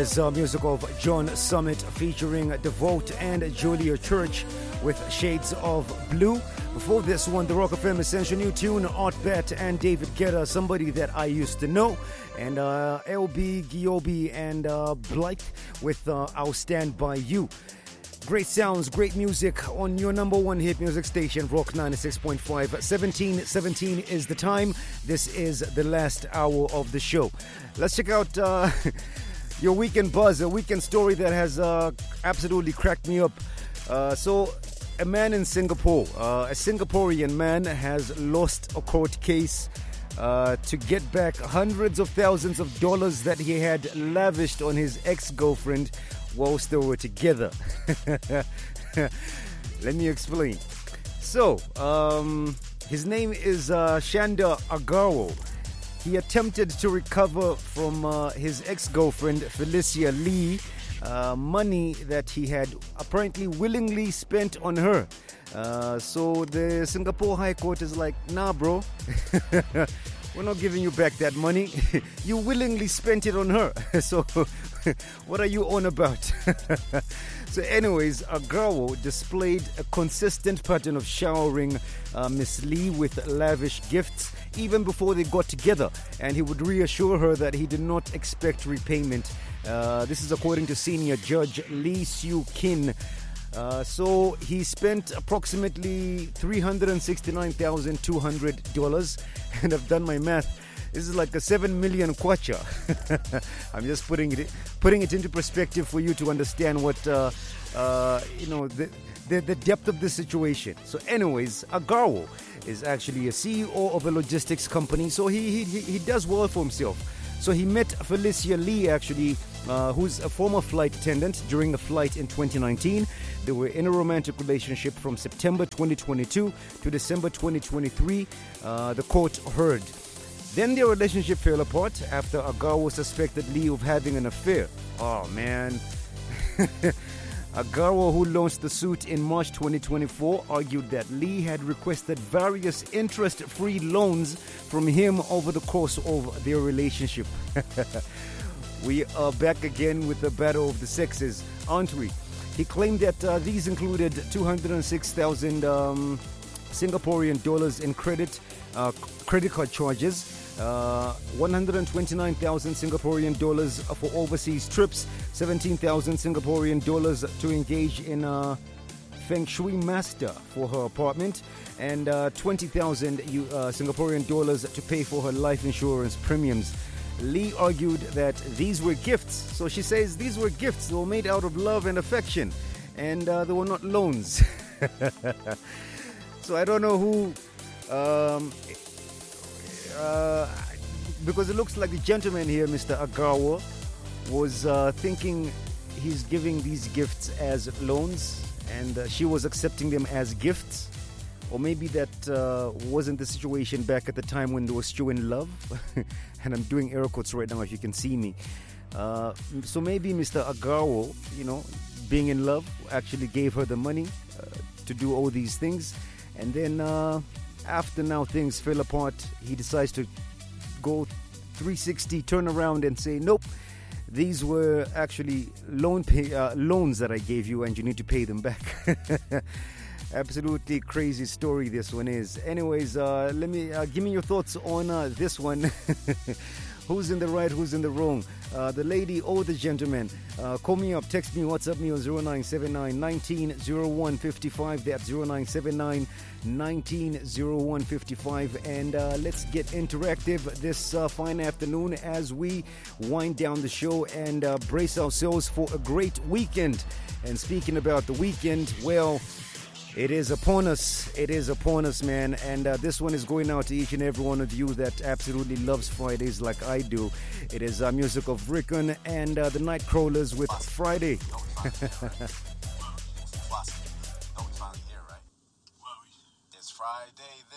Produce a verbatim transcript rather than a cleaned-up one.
is uh, music of John Summit featuring Devote and Julia Church with Shades of Blue. Before this one, the Rock F M Essential New Tune, Art Bet and David Guetta, Somebody That I Used to Know. And uh, L B, Giobi and uh, Blythe with uh, I'll Stand By You. Great sounds, great music on your number one hit music station, Rock ninety-six point five. seventeen seventeen is the time. This is the last hour of the show. Let's check out uh, your weekend buzz, a weekend story that has uh, absolutely cracked me up. Uh, so, a man in Singapore, uh, a Singaporean man has lost a court case uh, to get back hundreds of thousands of dollars that he had lavished on his ex-girlfriend whilst they were together. Let me explain. So, um, his name is uh, Shanda Agarwal. He attempted to recover from uh, his ex-girlfriend Felicia Lee uh, money that he had apparently willingly spent on her. Uh, so the Singapore High Court is like, nah, bro. We're not giving you back that money. You willingly spent it on her. So what are you on about? So anyways, Agarwal displayed a consistent pattern of showering uh, Miss Lee with lavish gifts even before they got together, and he would reassure her that he did not expect repayment. Uh, this is according to senior judge Lee Siew Kin. Uh, so he spent approximately three hundred sixty-nine thousand two hundred dollars, and I've done my math. This is like a seven million kwacha. I'm just putting it putting it into perspective for you to understand what uh, uh, you know the, the the depth of the situation. So, anyways, Agarwal is actually a C E O of a logistics company, so he he he does well for himself. So he met Felicia Lee, actually, uh, who's a former flight attendant, during a flight in twenty nineteen. They were in a romantic relationship from September twenty twenty-two to December twenty twenty-three, uh, the court heard. Then their relationship fell apart after Agarwal suspected Lee of having an affair. Oh, man. Agarwal, who launched the suit in March twenty twenty-four, argued that Lee had requested various interest-free loans from him over the course of their relationship. We are back again with the battle of the sexes, aren't we? He claimed that uh, these included two hundred six thousand um, Singaporean dollars in credit, uh, credit card charges, Uh, one hundred twenty-nine thousand Singaporean dollars for overseas trips, seventeen thousand Singaporean dollars to engage in a Feng Shui master for her apartment, and uh, twenty thousand uh, Singaporean dollars to pay for her life insurance premiums. Lee argued that these were gifts. So she says these were gifts. They were made out of love and affection, and uh, they were not loans. So I don't know who... Um, Uh, because it looks like the gentleman here, Mister Agarwal, was uh, thinking he's giving these gifts as loans, and uh, she was accepting them as gifts. Or maybe that uh, wasn't the situation back at the time when they were still in love. And I'm doing air quotes right now if you can see me. Uh, so maybe Mister Agarwal, you know, being in love, actually gave her the money uh, to do all these things. And then... Uh, After now things fell apart, he decides to go three sixty, turn around and say, nope, these were actually loan pay, uh, loans that I gave you and you need to pay them back. Absolutely crazy story this one is. Anyways, uh, let me uh, give me your thoughts on uh, this one. Who's in the right, who's in the wrong? Uh, the lady or the gentleman? Uh, call me up, text me, WhatsApp me on zero nine seven nine, one nine zero one five five. That's zero nine seven nine, one nine zero one five five. And uh, let's get interactive this uh, fine afternoon as we wind down the show and uh, brace ourselves for a great weekend. And speaking about the weekend, well... It is upon us. It is upon us, man. And uh, this one is going out to each and every one of you that absolutely loves Fridays like I do. It is uh, music of Rickon and uh, the Nightcrawlers with Friday. It's Friday